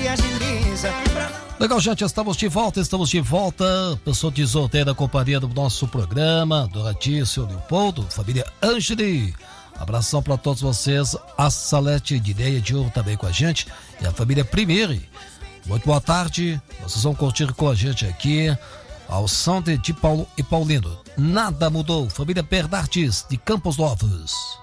se agiliza. Legal, gente, estamos de volta. Pessoa de sorteio da companhia do nosso programa, do Radício Leopoldo, família Angeli. Abração para todos vocês. A Salete de Ideia de Ouro também com a gente. E a família Primeire. Muito boa tarde. Vocês vão curtir com a gente aqui ao som de Paulo e Paulino. Nada mudou. Família Bernardes de Campos Novos.